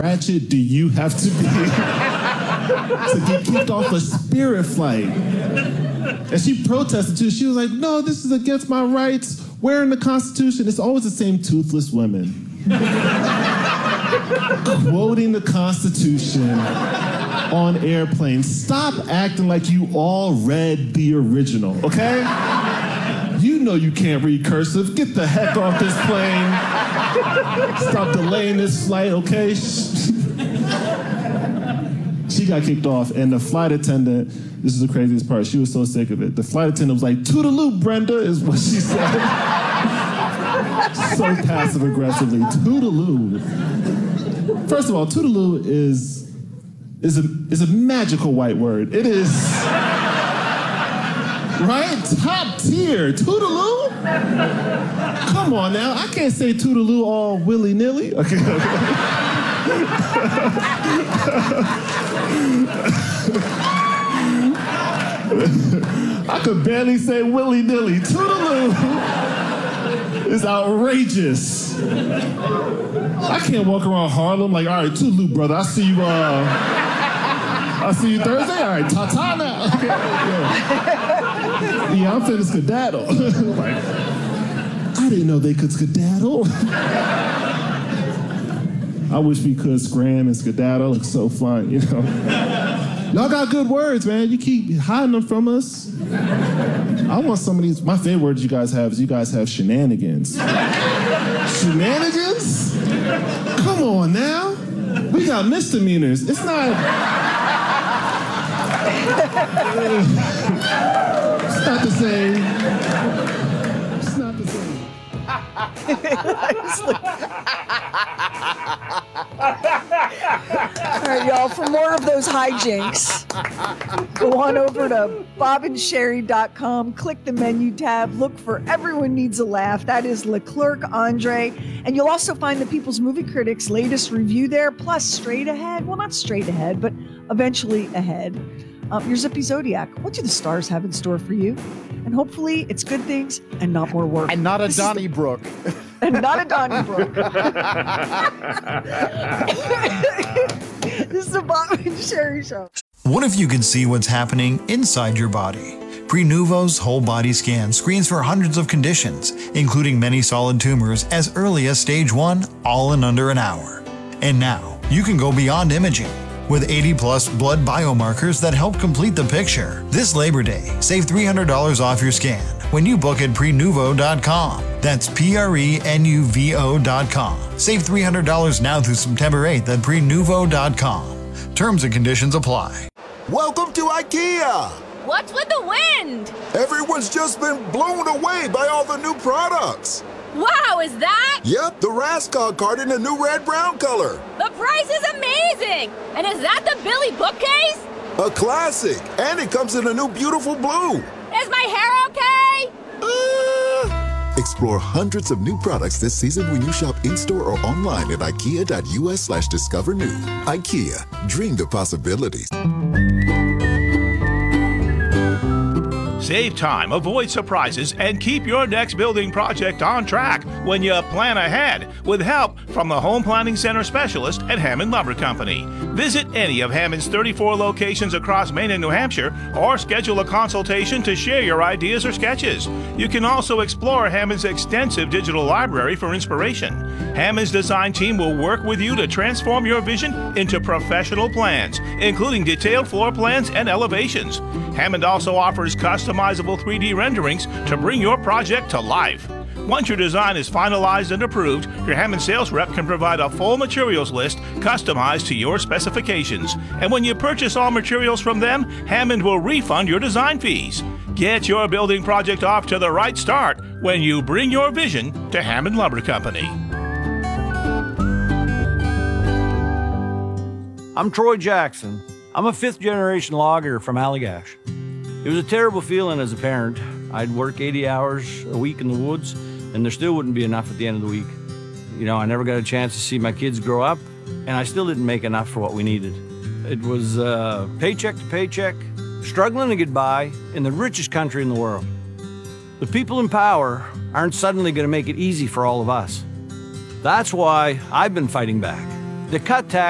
ratchet do you have to be to get kicked off a Spirit flight? And she protested too. She was like, no, this is against my rights. We're in the Constitution. It's always the same toothless women. Quoting the Constitution on airplanes. Stop acting like you all read the original, okay? You know you can't read cursive. Get the heck off this plane. Stop delaying this flight, okay? She got kicked off, and the flight attendant, this is the craziest part, she was so sick of it. The flight attendant was like, toodaloo, Brenda, is what she said. So passive-aggressively, toodaloo. First of all, toodaloo is a magical white word. It is, right? Top tier, toodaloo? Come on now, I can't say toodaloo all willy-nilly. Okay. I could barely say willy-nilly. Toodaloo is outrageous. I can't walk around Harlem like, all right, toodaloo, brother. I see you Thursday. All right, ta-ta now. Okay. Yeah, I'm finna skedaddle. Like, I didn't know they could skedaddle. I wish we could scram and skedaddle. It's so fun, you know. Y'all got good words, man. You keep hiding them from us. I want some of these. My favorite words you guys have shenanigans. Shenanigans? Come on now. We got misdemeanors. It's not. It's not the same. It's not the same. All right, y'all, for more of those hijinks, go on over to bobandsherry.com, click the menu tab, look for Everyone Needs a Laugh. That is Leclerc Andre. And you'll also find the People's Movie Critics' latest review there, plus straight ahead, well, not straight ahead, but eventually ahead, your Zippy Zodiac. What do the stars have in store for you? And hopefully it's good things and not more work. And not a Donnybrook. And not a Donnybrook. This is the Bob and Sherry Show. What if you could see what's happening inside your body? Prenuvo's whole body scan screens for hundreds of conditions, including many solid tumors as early as stage 1, all in under an hour. And now, you can go beyond imaging. With 80-plus blood biomarkers that help complete the picture. This Labor Day, save $300 off your scan when you book at Prenuvo.com. That's Prenuvo.com. Save $300 now through September 8th at Prenuvo.com. Terms and conditions apply. Welcome to IKEA! What's with the wind? Everyone's just been blown away by all the new products. Wow, is that? Yep, the Raskog card in a new red-brown color. The price is amazing! And is that the Billy bookcase? A classic, and it comes in a new beautiful blue. Is my hair okay? Explore hundreds of new products this season when you shop in-store or online at ikea.us/discover new. IKEA, dream the possibilities. Save time, avoid surprises, and keep your next building project on track when you plan ahead with help from the Home Planning Center specialist at Hammond Lumber Company. Visit any of Hammond's 34 locations across Maine and New Hampshire or schedule a consultation to share your ideas or sketches. You can also explore Hammond's extensive digital library for inspiration. Hammond's design team will work with you to transform your vision into professional plans, including detailed floor plans and elevations. Hammond also offers customizable 3D renderings to bring your project to life. Once your design is finalized and approved, your Hammond sales rep can provide a full materials list customized to your specifications. And when you purchase all materials from them, Hammond will refund your design fees. Get your building project off to the right start when you bring your vision to Hammond Lumber Company. I'm Troy Jackson. I'm a fifth-generation logger from Allagash. It was a terrible feeling as a parent. I'd work 80 hours a week in the woods, and there still wouldn't be enough at the end of the week. You know, I never got a chance to see my kids grow up, and I still didn't make enough for what we needed. It was paycheck to paycheck, struggling to get by in the richest country in the world. The people in power aren't suddenly going to make it easy for all of us. That's why I've been fighting back. To cut taxes